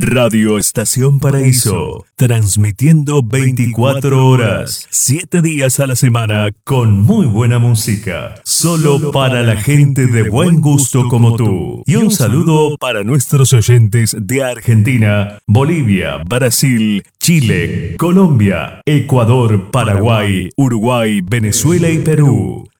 Radio Estación Paraíso, transmitiendo 24 horas, 7 días a la semana, con muy buena música, solo para la gente de buen gusto como tú. Y un saludo para nuestros oyentes de Argentina, Bolivia, Brasil, Chile, Colombia, Ecuador, Paraguay, Uruguay, Venezuela y Perú.